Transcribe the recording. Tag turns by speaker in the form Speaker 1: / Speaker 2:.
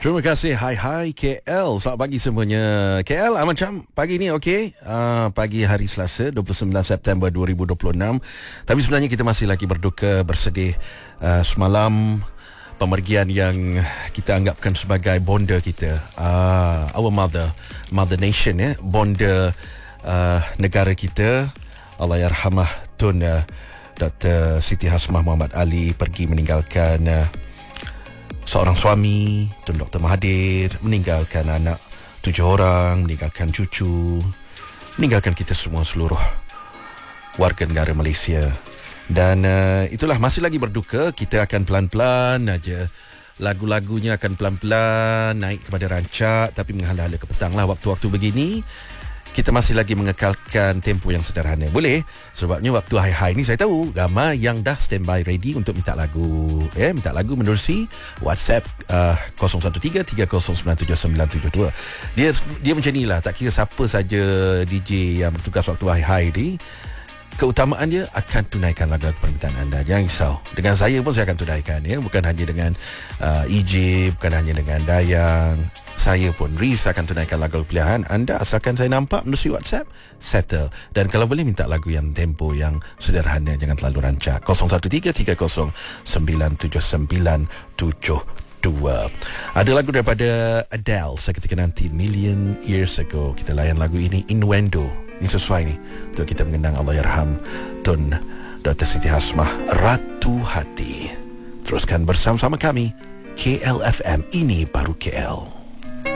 Speaker 1: Terima kasih. Hai KL. Selamat pagi semuanya. KL, macam pagi ni okey. Pagi hari Selasa 29 September 2026. Tapi sebenarnya kita masih lagi berduka, bersedih. Semalam pemergian yang kita anggapkan sebagai bonda kita, our mother nation, bonda negara kita, Allahyarhamah Tun Dr. Siti Hasmah Muhammad Ali pergi meninggalkan seorang suami, Tun Dr. Mahathir, meninggalkan anak 7 orang, meninggalkan cucu, meninggalkan kita semua, seluruh warga negara Malaysia. Dan itulah, masih lagi berduka. Kita akan pelan-pelan aja, lagu-lagunya akan pelan-pelan naik kepada rancak, tapi menghala-hala ke petang lah waktu-waktu begini. Kita masih lagi mengekalkan tempo yang sederhana. Boleh? Sebabnya waktu hai-hai ni saya tahu ramai yang dah standby ready untuk minta lagu. Minta lagu menerusi WhatsApp 0133097972. Dia macam ni lah. Tak kira siapa saja DJ yang bertugas waktu hai-hai ni, keutamaan dia akan tunaikan lagu permintaan anda. Jangan risau. Dengan saya pun saya akan tunaikan, bukan hanya dengan EJ, bukan hanya dengan Dayang. Saya pun Riz akan tunaikan lagu pilihan anda asalkan saya nampak melalui WhatsApp. Settle. Dan kalau boleh minta lagu yang tempo yang sederhana, jangan terlalu rancak. 0133097972. Ada lagu daripada Adele seketika nanti, Million Years Ago. Kita layan lagu ini, Innuendo. Ini sesuai ni untuk kita mengenang Allahyarham Tun Dr. Siti Hasmah, Ratu Hati. Teruskan bersama-sama kami, KLFM, ini baru KL.